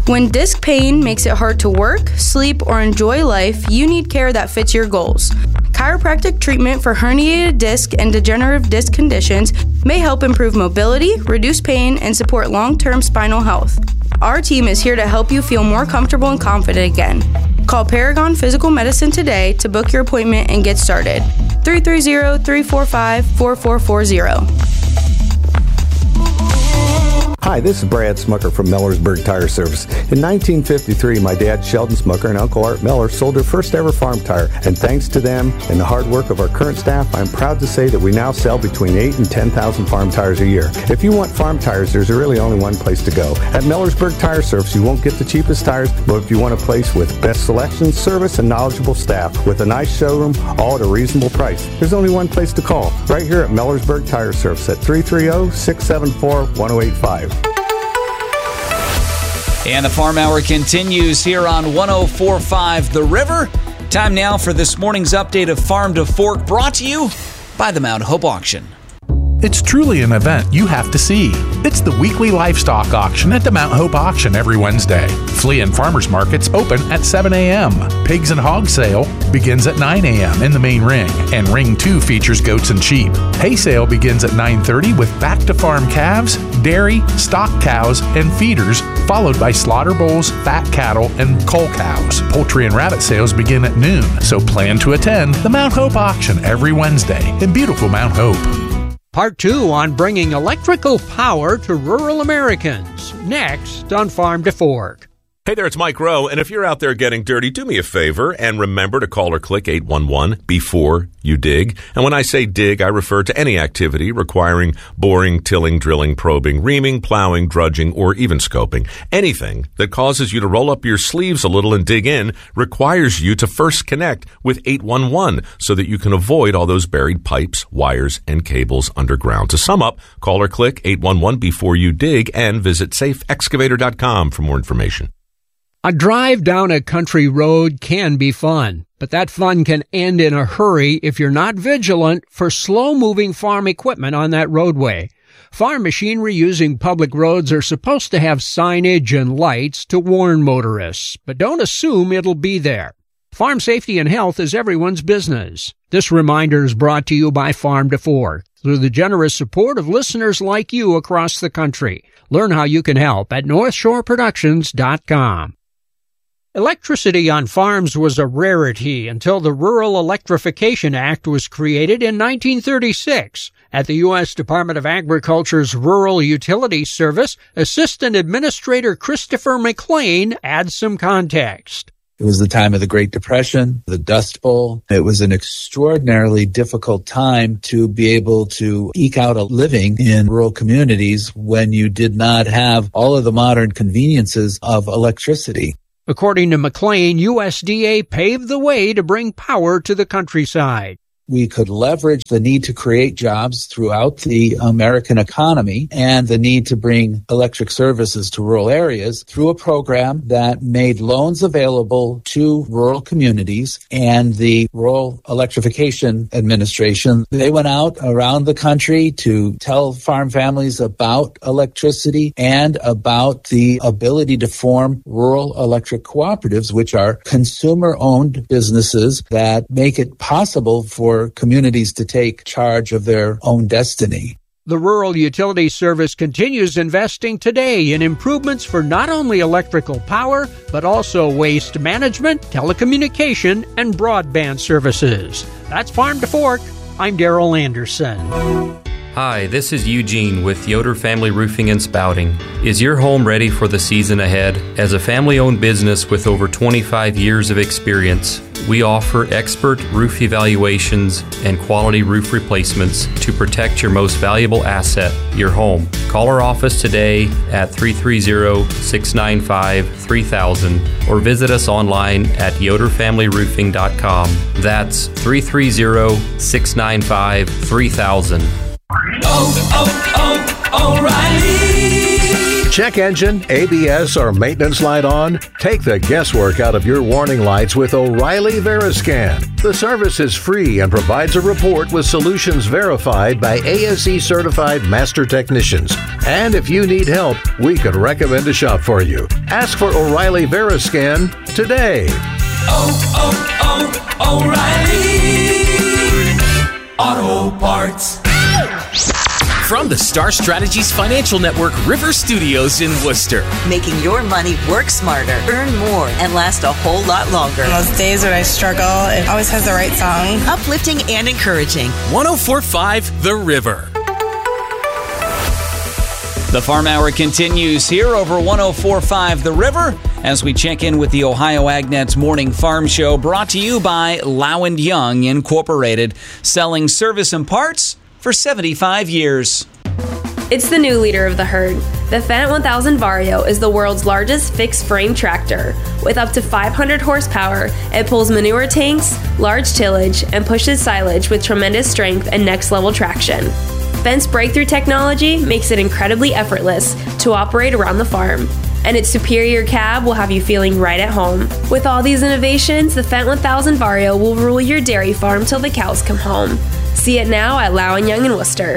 When disc pain makes it hard to work, sleep, or enjoy life, you need care that fits your goals. Chiropractic treatment for herniated disc and degenerative disc conditions may help improve mobility, reduce pain, and support long-term spinal health. Our team is here to help you feel more comfortable and confident again. Call Paragon Physical Medicine today to book your appointment and get started. 330-345-4440. Hi, this is Brad Smucker from Millersburg Tire Service. In 1953, my dad, Sheldon Smucker, and Uncle Art Miller sold their first ever farm tire. And thanks to them and the hard work of our current staff, I'm proud to say that we now sell between 8,000 and 10,000 farm tires a year. If you want farm tires, there's really only one place to go. At Millersburg Tire Service, you won't get the cheapest tires, but if you want a place with best selection, service, and knowledgeable staff with a nice showroom, all at a reasonable price, there's only one place to call. Right here at Millersburg Tire Service at 330-674-1085. And the Farm Hour continues here on 104.5 The River. Time now for this morning's update of Farm to Fork, brought to you by the Mount Hope Auction. It's truly an event you have to see. It's the weekly livestock auction at the Mount Hope Auction every Wednesday. Flea and farmers markets open at 7 a.m. Pigs and hog sale begins at 9 a.m. in the main ring, and Ring 2 features goats and sheep. Hay sale begins at 9:30 with back-to-farm calves, dairy, stock cows, and feeders, followed by slaughter bulls, fat cattle, and cull cows. Poultry and rabbit sales begin at noon, so plan to attend the Mount Hope Auction every Wednesday in beautiful Mount Hope. Part 2 on bringing electrical power to rural Americans. Next on Farm to Fork. Hey there, it's Mike Rowe, and if you're out there getting dirty, do me a favor and remember to call or click 811 before you dig. And when I say dig, I refer to any activity requiring boring, tilling, drilling, probing, reaming, plowing, drudging, or even scoping. Anything that causes you to roll up your sleeves a little and dig in requires you to first connect with 811 so that you can avoid all those buried pipes, wires, and cables underground. To sum up, call or click 811 before you dig and visit safeexcavator.com for more information. A drive down a country road can be fun, but that fun can end in a hurry if you're not vigilant for slow-moving farm equipment on that roadway. Farm machinery using public roads are supposed to have signage and lights to warn motorists, but don't assume it'll be there. Farm safety and health is everyone's business. This reminder is brought to you by Farm to Fork through the generous support of listeners like you across the country. Learn how you can help at NorthshoreProductions.com. Electricity on farms was a rarity until the Rural Electrification Act was created in 1936. At the U.S. Department of Agriculture's Rural Utilities Service, Assistant Administrator Christopher McLean adds some context. It was the time of the Great Depression, the Dust Bowl. It was an extraordinarily difficult time to be able to eke out a living in rural communities when you did not have all of the modern conveniences of electricity. According to McLean, USDA paved the way to bring power to the countryside. We could leverage the need to create jobs throughout the American economy and the need to bring electric services to rural areas through a program that made loans available to rural communities. And the Rural Electrification Administration, they went out around the country to tell farm families about electricity and about the ability to form rural electric cooperatives, which are consumer-owned businesses that make it possible for communities to take charge of their own destiny. The Rural Utilities Service continues investing today in improvements for not only electrical power, but also waste management, telecommunication, and broadband services. That's Farm to Fork. I'm Darrell Anderson. Hi, this is Eugene with Yoder Family Roofing and Spouting. Is your home ready for the season ahead? As a family-owned business with over 25 years of experience, we offer expert roof evaluations and quality roof replacements to protect your most valuable asset, your home. Call our office today at 330-695-3000 or visit us online at yoderfamilyroofing.com. That's 330-695-3000. O'Reilly Check engine, ABS, or maintenance light on? Take the guesswork out of your warning lights with O'Reilly Veriscan. The service is free and provides a report with solutions verified by ASE certified master technicians. And if you need help, we could recommend a shop for you. Ask for O'Reilly Veriscan today. O'Reilly Auto Parts. From the Star Strategies Financial Network River Studios in Worcester. Making your money work smarter, earn more, and last a whole lot longer. On those days when I struggle, it always has the right song. Uplifting and encouraging. 104.5 The River. The Farm Hour continues here over 104.5 The River as we check in with the Ohio AgNet's Morning Farm Show, brought to you by Low & Young Incorporated, selling service and parts for 75 years. It's the new leader of the herd. The Fendt 1000 Vario is the world's largest fixed-frame tractor. With up to 500 horsepower, it pulls manure tanks, large tillage, and pushes silage with tremendous strength and next-level traction. Fendt's breakthrough technology makes it incredibly effortless to operate around the farm, and its superior cab will have you feeling right at home. With all these innovations, the Fendt 1000 Vario will rule your dairy farm till the cows come home. See it now at Low & Young in Worcester.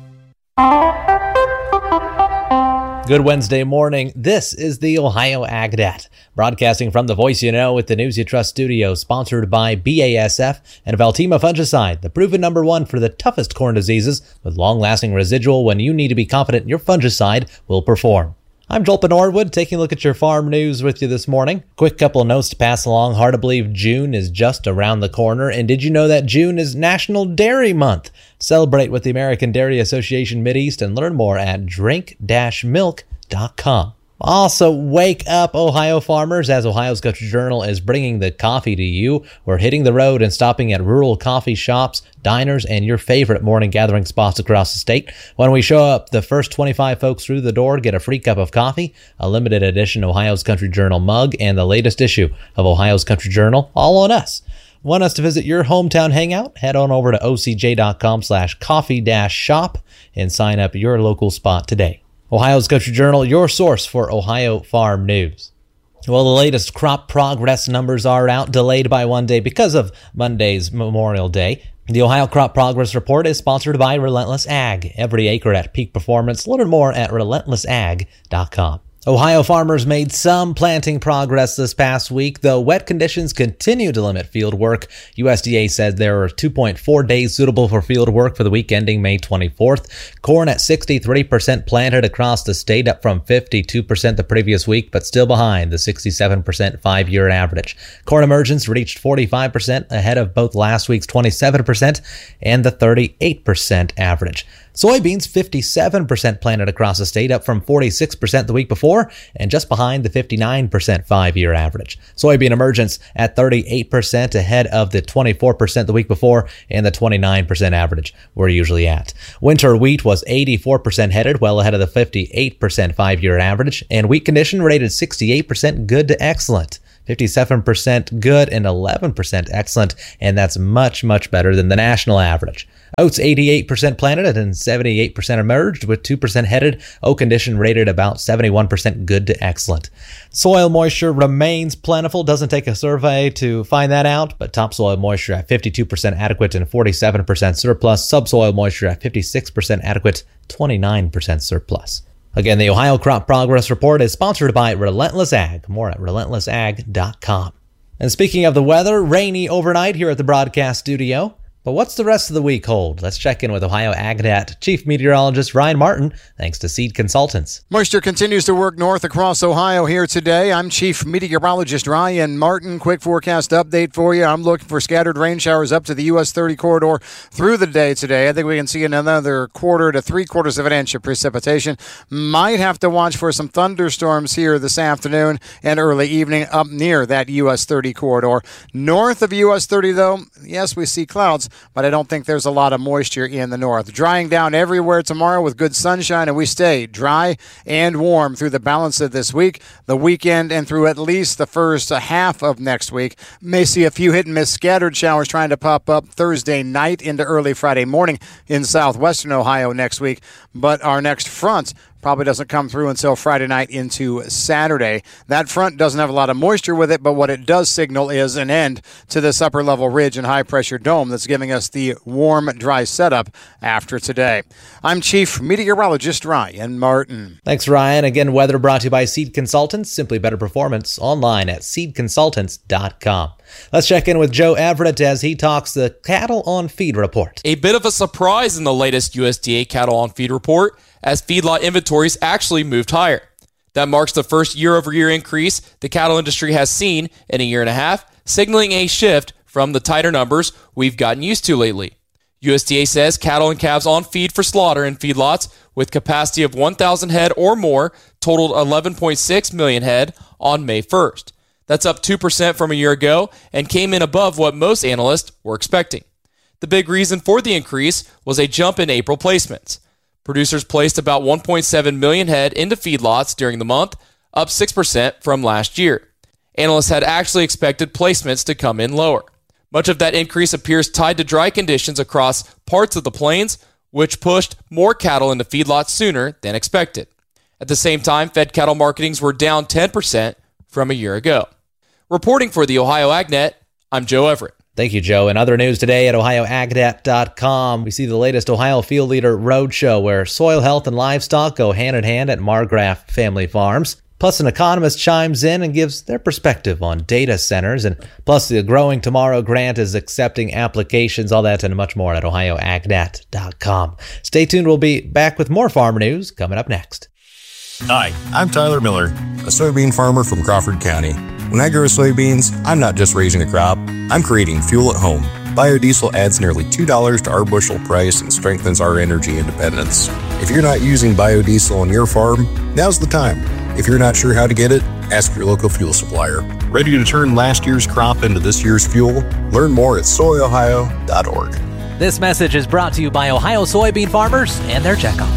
Good Wednesday morning. This is the Ohio AgNet, broadcasting from the Voice You Know with the News You Trust studio, sponsored by BASF and Valtima Fungicide, the proven number one for the toughest corn diseases with long-lasting residual when you need to be confident your fungicide will perform. I'm Joel Norwood, taking a look at your farm news with you this morning. Quick couple of notes to pass along. Hard to believe June is just around the corner. And did you know that June is National Dairy Month? Celebrate with the American Dairy Association Mideast and learn more at drink-milk.com. Also, wake up, Ohio farmers, as Ohio's Country Journal is bringing the coffee to you. We're hitting the road and stopping at rural coffee shops, diners, and your favorite morning gathering spots across the state. When we show up, the first 25 folks through the door get a free cup of coffee, a limited edition Ohio's Country Journal mug, and the latest issue of Ohio's Country Journal, all on us. Want us to visit your hometown hangout? Head on over to ocj.com/coffee-shop and sign up your local spot today. Ohio's Country Journal, your source for Ohio farm news. Well, the latest crop progress numbers are out, delayed by one day because of Monday's Memorial Day. The Ohio Crop Progress Report is sponsored by Relentless Ag. Every acre at peak performance. Learn more at relentlessag.com. Ohio farmers made some planting progress this past week, though wet conditions continue to limit field work. USDA said there are 2.4 days suitable for field work for the week ending May 24th. Corn at 63% planted across the state, up from 52% the previous week, but still behind the 67% 5-year average. Corn emergence reached 45%, ahead of both last week's 27% and the 38% average. Soybeans 57% planted across the state, up from 46% the week before, and just behind the 59% 5-year average. Soybean emergence at 38%, ahead of the 24% the week before and the 29% average we're usually at. Winter wheat was 84% headed, well ahead of the 58% 5-year average, and wheat condition rated 68% good to excellent. 57% good and 11% excellent, and that's much, much better than the national average. Oats 88% planted and 78% emerged, with 2% headed. Oat condition rated about 71% good to excellent. Soil moisture remains plentiful. Doesn't take a survey to find that out, but topsoil moisture at 52% adequate and 47% surplus. Subsoil moisture at 56% adequate, 29% surplus. Again, the Ohio Crop Progress Report is sponsored by Relentless Ag. More at relentlessag.com. And speaking of the weather, rainy overnight here at the broadcast studio. But what's the rest of the week hold? Let's check in with Ohio AgNet Chief Meteorologist Ryan Martin, thanks to Seed Consultants. Moisture continues to work north across Ohio here today. I'm Chief Meteorologist Ryan Martin. Quick forecast update for you. I'm looking for scattered rain showers up to the US 30 corridor through the day today. I think we can see another quarter to 3/4 of an inch of precipitation. Might have to watch for some thunderstorms here this afternoon and early evening up near that US 30 corridor. North of US 30, though, yes, we see clouds, but I don't think there's a lot of moisture in the north. Drying down everywhere tomorrow with good sunshine, and we stay dry and warm through the balance of this week, the weekend, and through at least the first half of next week. May see a few hit-and-miss scattered showers trying to pop up Thursday night into early Friday morning in southwestern Ohio next week, but our next front probably doesn't come through until Friday night into Saturday. That front doesn't have a lot of moisture with it, but what it does signal is an end to this upper level ridge and high pressure dome that's giving us the warm, dry setup after today. I'm Chief Meteorologist Ryan Martin. Thanks, Ryan. Again, weather brought to you by Seed Consultants. Simply better performance online at seedconsultants.com. Let's check in with Joe Everett as he talks the cattle on feed report. A bit of a surprise in the latest USDA cattle on feed report as feedlot inventories actually moved higher. That marks the first year-over-year increase the cattle industry has seen in a year and a half, signaling a shift from the tighter numbers we've gotten used to lately. USDA says cattle and calves on feed for slaughter in feedlots with capacity of 1,000 head or more totaled 11.6 million head on May 1st. That's up 2% from a year ago and came in above what most analysts were expecting. The big reason for the increase was a jump in April placements. Producers placed about 1.7 million head into feedlots during the month, up 6% from last year. Analysts had actually expected placements to come in lower. Much of that increase appears tied to dry conditions across parts of the plains, which pushed more cattle into feedlots sooner than expected. At the same time, fed cattle marketings were down 10% from a year ago. Reporting for the Ohio AgNet, I'm Joe Everett. Thank you, Joe. In other news today at OhioAgNet.com, we see the latest Ohio Field Leader Roadshow where soil health and livestock go hand in hand at Margraf Family Farms. Plus, an economist chimes in and gives their perspective on data centers. And plus, the Growing Tomorrow grant is accepting applications. All that and much more at OhioAgNet.com. Stay tuned. We'll be back with more farm news coming up next. Hi, I'm Tyler Miller, a soybean farmer from Crawford County. When I grow soybeans, I'm not just raising a crop, I'm creating fuel at home. Biodiesel adds nearly $2 to our bushel price and strengthens our energy independence. If you're not using biodiesel on your farm, now's the time. If you're not sure how to get it, ask your local fuel supplier. Ready to turn last year's crop into this year's fuel? Learn more at soyohio.org. This message is brought to you by Ohio soybean farmers and their checkoff.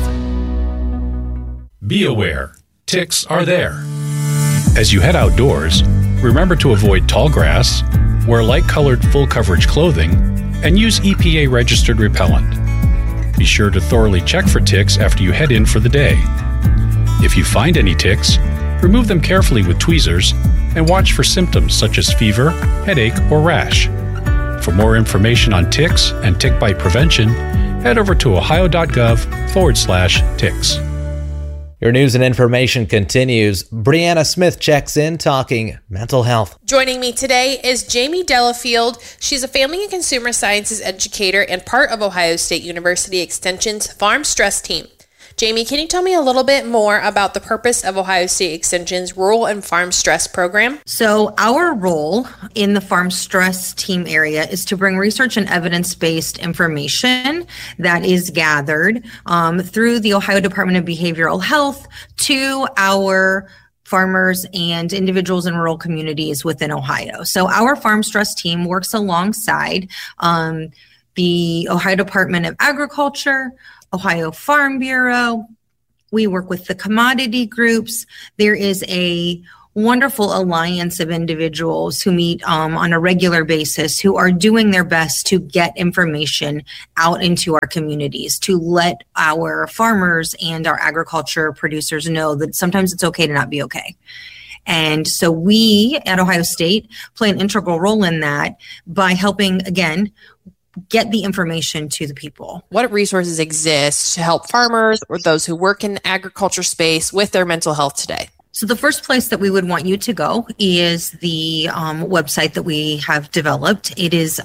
Be aware, ticks are there. As you head outdoors, remember to avoid tall grass, wear light-colored full-coverage clothing, and use EPA-registered repellent. Be sure to thoroughly check for ticks after you head in for the day. If you find any ticks, remove them carefully with tweezers and watch for symptoms such as fever, headache, or rash. For more information on ticks and tick bite prevention, head over to ohio.gov/ticks. Your news and information continues. Brianna Smith checks in talking mental health. Joining me today is Jamie Delafield. She's a family and consumer sciences educator and part of Ohio State University Extension's Farm Stress team. Jamie, can you tell me a little bit more about the purpose of Ohio State Extension's Rural and Farm Stress program? So our role in the Farm Stress team area is to bring research and evidence-based information that is gathered through the Ohio Department of Behavioral Health to our farmers and individuals in rural communities within Ohio. So our Farm Stress team works alongside the Ohio Department of Agriculture, Ohio Farm Bureau. We work with the commodity groups. There is a wonderful alliance of individuals who meet on a regular basis who are doing their best to get information out into our communities, to let our farmers and our agriculture producers know that sometimes it's okay to not be okay. And so we at Ohio State play an integral role in that by helping, again, get the information to the people. What resources exist to help farmers or those who work in the agriculture space with their mental health today? So the first place that we would want you to go is the website that we have developed. It is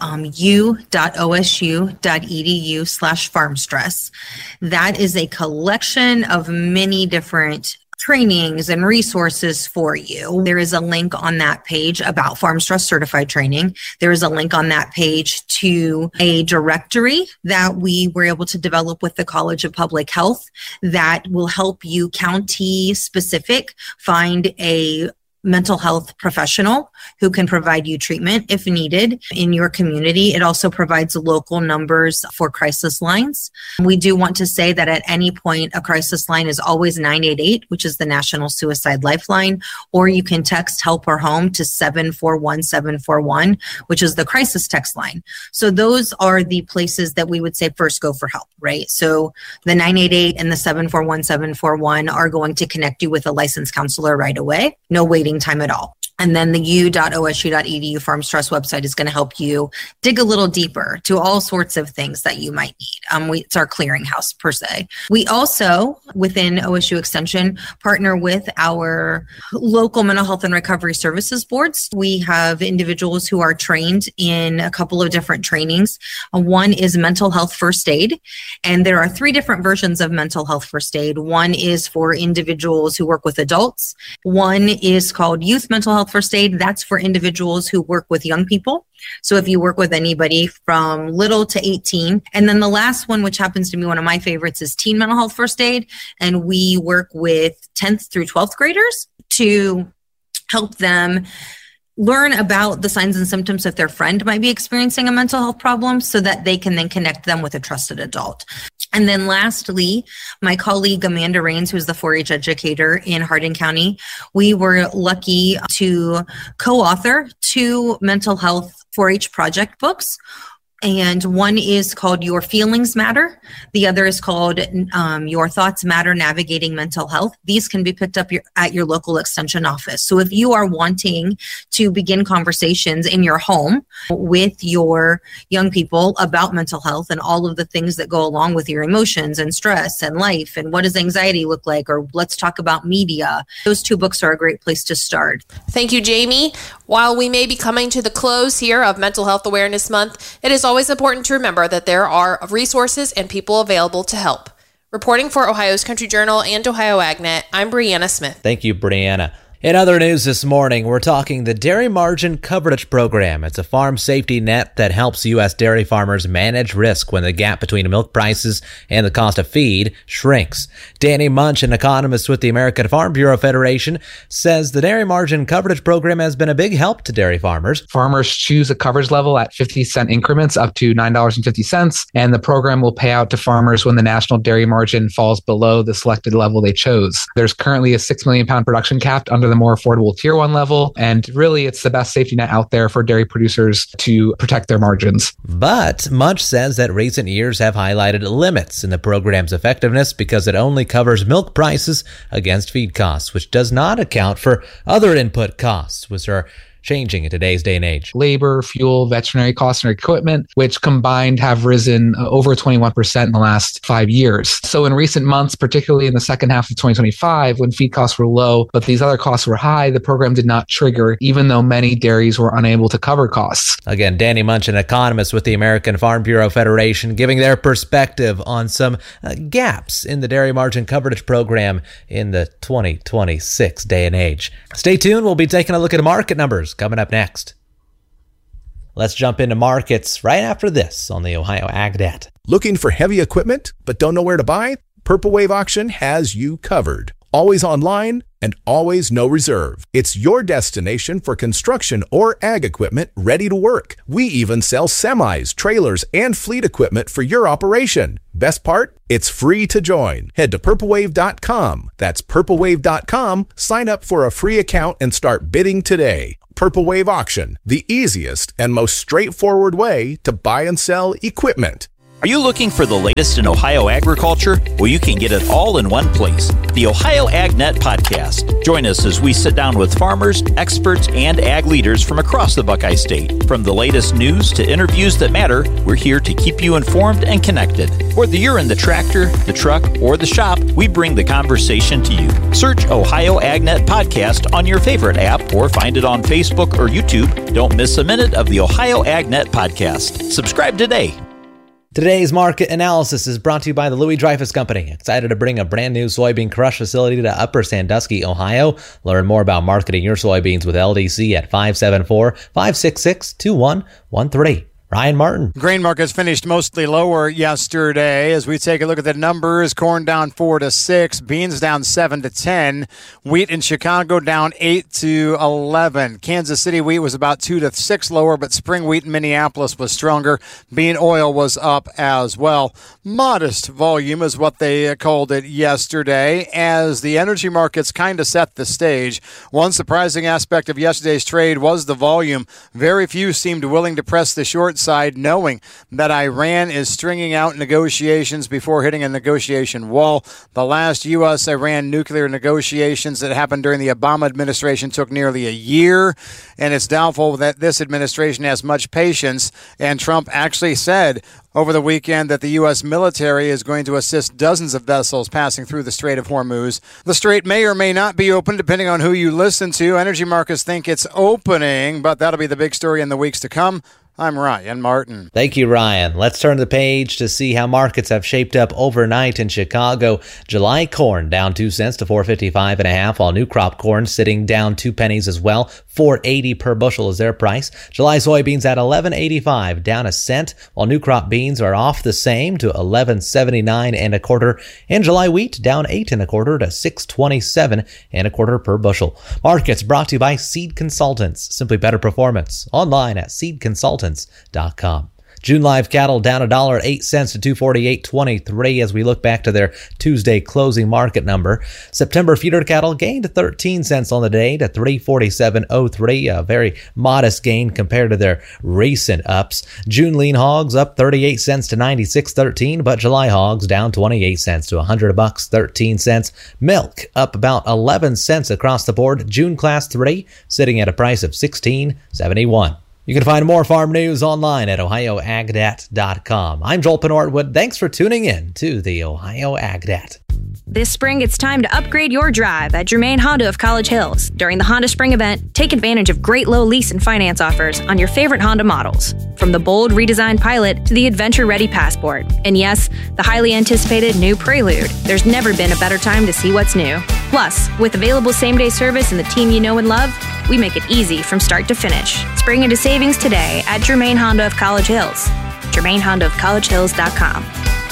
u.osu.edu/farmstress. That is a collection of many different trainings and resources for you. There is a link on that page about Farm Stress Certified Training. There is a link on that page to a directory that we were able to develop with the College of Public Health that will help you county specific find a mental health professional who can provide you treatment if needed in your community. It also provides local numbers for crisis lines. We do want to say that at any point, a crisis line is always 988, which is the National Suicide Lifeline, or you can text help or home to 741-741, which is the crisis text line. So those are the places that we would say first go for help, right? So the 988 and the 741-741 are going to connect you with a licensed counselor right away. No waiting time at all. And then the u.osu.edu Farm Stress website is going to help you dig a little deeper to all sorts of things that you might need. It's our clearinghouse per se. We also, within OSU Extension, partner with our local mental health and recovery services boards. We have individuals who are trained in a couple of different trainings. One is mental health first aid, and there are 3 different versions of mental health first aid. One is for individuals who work with adults. One is called youth mental health first aid. That's for individuals who work with young people. So if you work with anybody from little to 18. And then the last one, which happens to be one of my favorites, is teen mental health first aid. And we work with 10th through 12th graders to help them learn about the signs and symptoms if their friend might be experiencing a mental health problem so that they can then connect them with a trusted adult. And then lastly, my colleague Amanda Rains, who's the 4-H educator in Hardin County, we were lucky to co-author 2 mental health 4-H project books. And one is called Your Feelings Matter. The other is called Your Thoughts Matter, Navigating Mental Health. These can be picked up at your local extension office. So if you are wanting to begin conversations in your home with your young people about mental health and all of the things that go along with your emotions and stress and life and what does anxiety look like, or let's talk about media, those 2 books are a great place to start. Thank you, Jamie. While we may be coming to the close here of Mental Health Awareness Month, it is always important to remember that there are resources and people available to help. Reporting for Ohio's Country Journal and Ohio AgNet, I'm Brianna Smith. Thank you, Brianna. In other news this morning, we're talking the Dairy Margin Coverage Program. It's a farm safety net that helps U.S. dairy farmers manage risk when the gap between milk prices and the cost of feed shrinks. Danny Munch, an economist with the American Farm Bureau Federation, says the Dairy Margin Coverage Program has been a big help to dairy farmers. Farmers choose a coverage level at 50-cent increments up to $9.50, and the program will pay out to farmers when the national dairy margin falls below the selected level they chose. There's currently a 6 million pound production cap under the more affordable tier 1 level. And really, it's the best safety net out there for dairy producers to protect their margins. But Munch says that recent years have highlighted limits in the program's effectiveness because it only covers milk prices against feed costs, which does not account for other input costs, which are changing in today's day and age. Labor, fuel, veterinary costs, and equipment, which combined have risen over 21% in the last 5 years. So in recent months, particularly in the second half of 2025, when feed costs were low, but these other costs were high, the program did not trigger, even though many dairies were unable to cover costs. Again, Danny Munch, an economist with the American Farm Bureau Federation, giving their perspective on some gaps in the dairy margin coverage program in the 2026 day and age. Stay tuned. We'll be taking a look at market numbers coming up next. Let's jump into markets right after this on the Ohio AgNet. Looking for heavy equipment but don't know where to buy? Purple Wave Auction has you covered. Always online and always no reserve. It's your destination for construction or ag equipment ready to work. We even sell semis, trailers, and fleet equipment for your operation. Best part? It's free to join. Head to purplewave.com. That's purplewave.com. Sign up for a free account and start bidding today. Purple Wave Auction, the easiest and most straightforward way to buy and sell equipment. Are you looking for the latest in Ohio agriculture? Well, you can get it all in one place. The Ohio AgNet Podcast. Join us as we sit down with farmers, experts, and ag leaders from across the Buckeye State. From the latest news to interviews that matter, we're here to keep you informed and connected. Whether you're in the tractor, the truck, or the shop, we bring the conversation to you. Search Ohio AgNet Podcast on your favorite app or find it on Facebook or YouTube. Don't miss a minute of the Ohio AgNet Podcast. Subscribe today. Today's market analysis is brought to you by the Louis Dreyfus Company. Excited to bring a brand new soybean crush facility to Upper Sandusky, Ohio. Learn more about marketing your soybeans with LDC at 574-566-2113. Ryan Martin. Grain markets finished mostly lower yesterday. As we take a look at the numbers, corn down 4 to 6, beans down 7 to 10, wheat in Chicago down 8 to 11. Kansas City wheat was about 2 to 6 lower, but spring wheat in Minneapolis was stronger. Bean oil was up as well. Modest volume is what they called it yesterday, as the energy markets kind of set the stage. One surprising aspect of yesterday's trade was the volume. Very few seemed willing to press the short side, knowing that Iran is stringing out negotiations before hitting a negotiation wall. The last U.S.-Iran nuclear negotiations that happened during the Obama administration took nearly a year, and it's doubtful that this administration has much patience. And Trump actually said over the weekend that the U.S. military is going to assist dozens of vessels passing through the Strait of Hormuz. The strait may or may not be open, depending on who you listen to. Energy markets think it's opening, but that'll be the big story in the weeks to come. I'm Ryan Martin. Thank you, Ryan. Let's turn the page to see how markets have shaped up overnight in Chicago. July corn down 2 cents to $4.55.5, while new crop corn sitting down 2 pennies as well. $4.80 per bushel is their price. July soybeans at $11.85, down a cent, while new crop beans are off the same to $11.79 1/4. And July wheat down 8 1/4 to $6.27 1/4 per bushel. Markets brought to you by Seed Consultants. Simply better performance. Online at seedconsultants.com. June live cattle down $1.08 to $248.23 as we look back to their Tuesday closing market number. September feeder cattle gained 13 cents on the day to $347.03, a very modest gain compared to their recent ups. June lean hogs up 38 cents to 96.13, but July hogs down 28 cents to $100.13. Milk up about 11 cents across the board. June class 3 sitting at a price of $16.71. You can find more farm news online at ohioagnet.com. I'm Joel Penortwood. Thanks for tuning in to the Ohio AgNet. This spring, it's time to upgrade your drive at Germain Honda of College Hills. During the Honda Spring event, take advantage of great low lease and finance offers on your favorite Honda models. From the bold redesigned Pilot to the adventure-ready Passport. And yes, the highly anticipated new Prelude. There's never been a better time to see what's new. Plus, with available same-day service and the team you know and love, we make it easy from start to finish. Spring into savings today at Germain Honda of College Hills. GermainHondaofCollegeHills.com.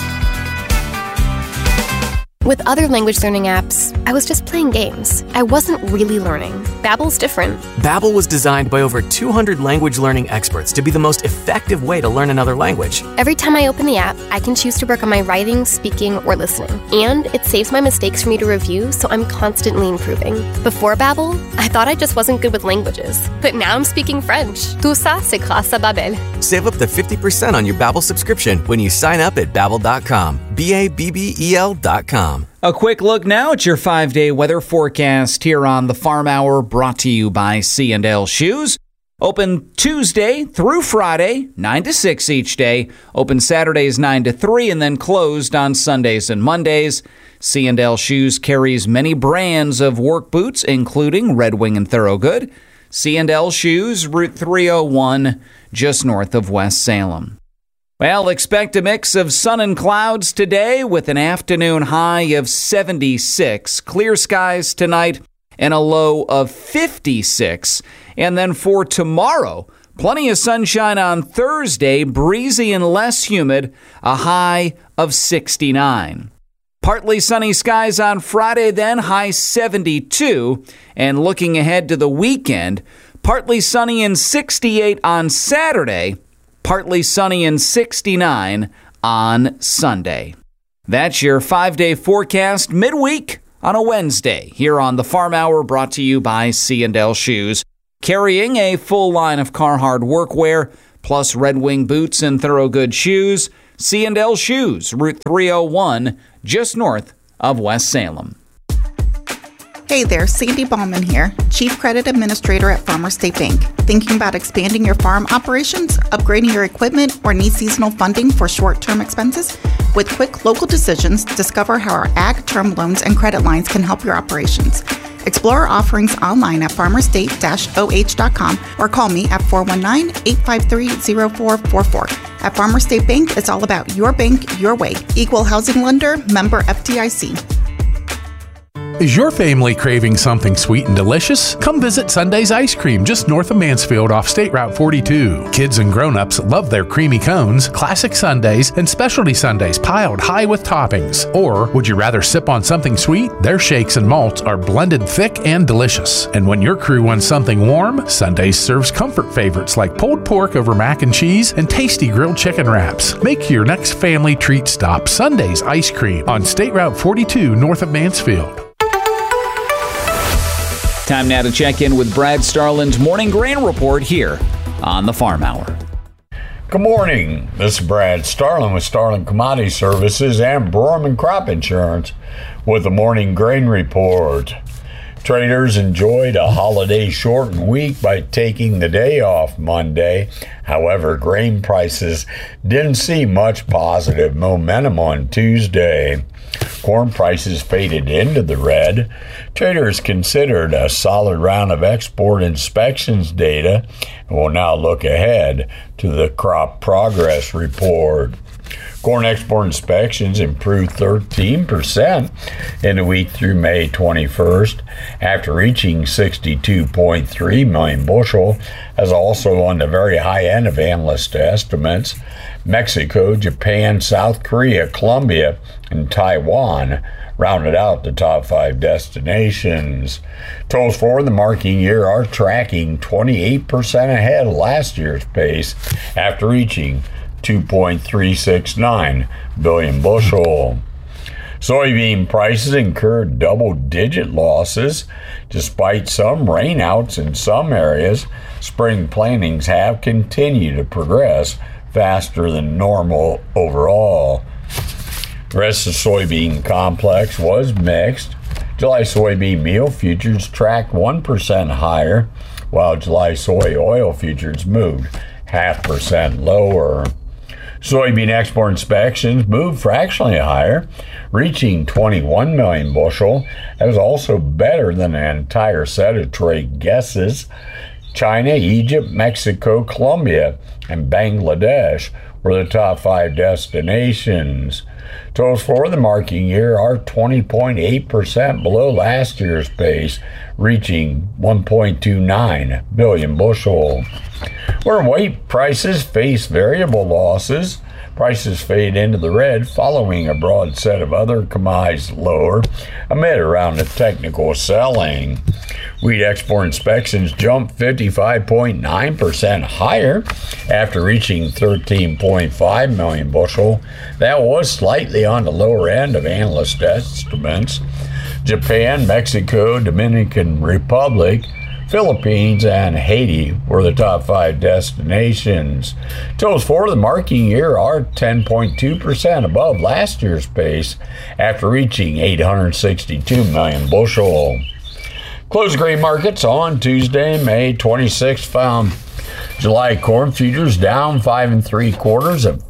With other language learning apps, I was just playing games. I wasn't really learning. Babbel's different. Babbel was designed by over 200 language learning experts to be the most effective way to learn another language. Every time I open the app, I can choose to work on my writing, speaking, or listening. And it saves my mistakes for me to review, so I'm constantly improving. Before Babbel, I thought I just wasn't good with languages. But now I'm speaking French. Tout ça, c'est grâce à Babbel. Save up to 50% on your Babbel subscription when you sign up at Babbel.com. Babbel.com. A quick look now at your 5-day weather forecast here on the Farm Hour, brought to you by C&L Shoes. Open Tuesday through Friday, 9 to 6 each day. Open Saturdays 9 to 3, and then closed on Sundays and Mondays. C&L Shoes carries many brands of work boots, including Red Wing and Thorogood. C&L Shoes, Route 301, just north of West Salem. Well, expect a mix of sun and clouds today with an afternoon high of 76. Clear skies tonight and a low of 56. And then for tomorrow, plenty of sunshine on Thursday, breezy and less humid, a high of 69. Partly sunny skies on Friday, then high 72. And looking ahead to the weekend, partly sunny and 68 on Saturday, partly sunny and 69 on Sunday. That's your 5-day forecast midweek on a Wednesday here on the Farm Hour, brought to you by C&L Shoes, carrying a full line of Carhartt workwear plus Red Wing boots and Thorogood shoes. C&L Shoes, Route 301, just north of West Salem. Hey there, Sandy Ballman here, Chief Credit Administrator at Farmers State Bank. Thinking about expanding your farm operations, upgrading your equipment, or need seasonal funding for short-term expenses? With quick local decisions, discover how our ag term loans and credit lines can help your operations. Explore our offerings online at farmerstate-oh.com or call me at 419-853-0444. At Farmers State Bank, it's all about your bank, your way. Equal housing lender, member FDIC. Is your family craving something sweet and delicious? Come visit Sunday's Ice Cream just north of Mansfield off State Route 42. Kids and grown-ups love their creamy cones, classic sundaes, and specialty sundaes piled high with toppings. Or would you rather sip on something sweet? Their shakes and malts are blended thick and delicious. And when your crew wants something warm, Sundays serves comfort favorites like pulled pork over mac and cheese and tasty grilled chicken wraps. Make your next family treat stop Sunday's Ice Cream on State Route 42 north of Mansfield. Time now to check in with Brad Starland's Morning Grain Report here on the Farm Hour. Good morning. This is Brad Starland with Starland Commodity Services and Broerman Crop Insurance with the Morning Grain Report. Traders enjoyed a holiday shortened week by taking the day off Monday. However, grain prices didn't see much positive momentum on Tuesday. Corn prices faded into the red. Traders considered a solid round of export inspections data and will now look ahead to the crop progress report. Corn export inspections improved 13% in the week through May 21st after reaching 62.3 million bushel, as also on the very high end of analyst estimates. Mexico, Japan, South Korea, Colombia, and Taiwan rounded out the top 5 destinations. Totals for the marking year are tracking 28% ahead of last year's pace after reaching 2.369 billion bushel. Soybean prices incurred double-digit losses. Despite some rainouts in some areas, spring plantings have continued to progress faster than normal overall. The rest of the soybean complex was mixed. July soybean meal futures tracked 1% higher, while July soy oil futures moved 0.5% lower. Soybean export inspections moved fractionally higher, reaching 21 million bushel. That was also better than an entire set of trade guesses. China, Egypt, Mexico, Colombia, and Bangladesh were the top 5 destinations. Totals for the marking year are 20.8% below last year's pace, reaching 1.29 billion bushel. Where wheat prices face variable losses, prices fade into the red following a broad set of other commodities lower amid a round of technical selling. Wheat export inspections jumped 55.9% higher after reaching 13.5 million bushel. That was slightly on the lower end of analyst estimates. Japan, Mexico, Dominican Republic, Philippines, and Haiti were the top 5 destinations. Totals for the marking year are 10.2% above last year's pace after reaching 862 million bushel. Closed grain markets on Tuesday, May 26th found July corn futures down 5 3/4 at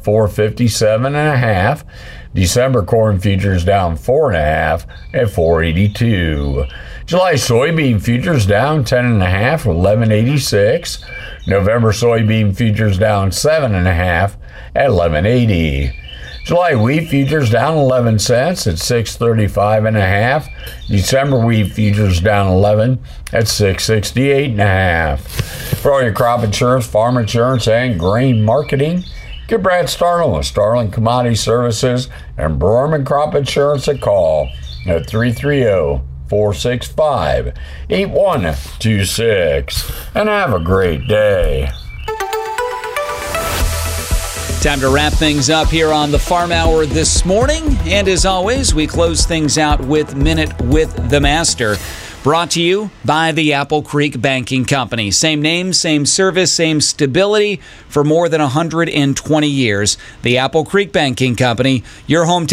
457.5. December corn futures down 4.5 at 482. July soybean futures down 10.5 at 1186. November soybean futures down 7.5 at 1180. July wheat futures down 11 cents at 635.5. December wheat futures down 11 at 668.5. For all your crop insurance, farm insurance, and grain marketing, give Brad Starland with Starland Commodity Services and Broerman Crop Insurance a call at 330-465-8126. And have a great day. Time to wrap things up here on the Farm Hour this morning. And as always, we close things out with Minute with the Master. Brought to you by the Apple Creek Banking Company. Same name, same service, same stability for more than 120 years. The Apple Creek Banking Company, your hometown